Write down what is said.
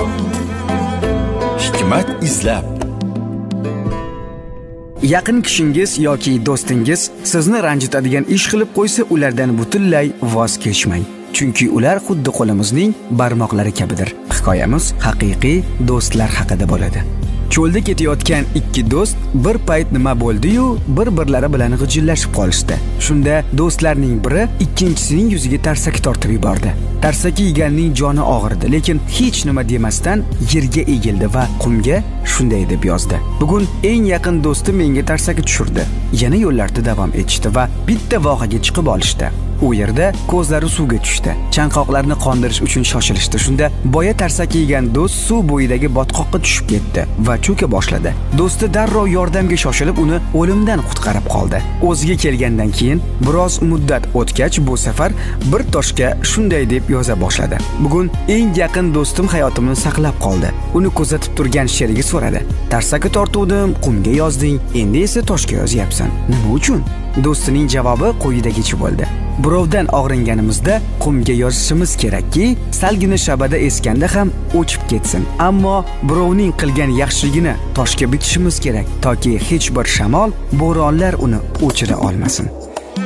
Hikmat izlab. Yaqin kishingiz yoki do'stingiz sizni ranjitadigan ish qilib qo'ysa, ulardan butunlay voz kechmang. Chunki ular xuddi qo'limizning barmoqlari kabidir. Hikoyamiz haqiqiy do'stlar haqida bo'ladi. Cho'lda ketayotgan ikki do'st bir payt nima bo'ldi-yu, bir-birlari bilan g'ijillashib qolishdi. Shunda do'stlarning biri ikkinchisining yuziga tarsaki tortib yubordi. Tarsaki yeganning joni og'irdi, lekin hech nima demasdan yerga egildi va qumga shunday deb yozdi: "Bugun eng yaqin do'stim menga tarsaki tushirdi." Yana yo'llarda davom etishdi va bitta vohaga chiqib olishdi. U yerda ko'zlari suvga tushdi. Chanqoqlarni qondirish uchun shoshilishdi. Shunda boya tarsaki yegan do'st suv bo'yidagi botqoqqa tushib ketdi va cho'ka boshladi. Do'sti darrov yordamga shoshilib uni o'limdan qutqarib qoldi. O'ziga kelgandan keyin biroz muddat o'tgach, bu safar bir toshga shunday deb yoza boshladi: "Bugun eng yaqin do'stim hayotimni saqlab qoldi." Uni kuzatib turgan sherigi so'radi: "Tarsaki tortuvdim, qumga yozding, endi esa toshga yozyapsan. Nima uchun?" Do'stining javobi quyidagicha bo'ldi: "Birovdan og'ringanimizda qumga yozishimiz kerakki, salgina shabada eskanda ham o'chib ketsin. Ammo birovning qilgan yaxshiligini toshga bitishimiz kerak, toki hech bir shamol, bo'ronlar uni o'chira olmasin."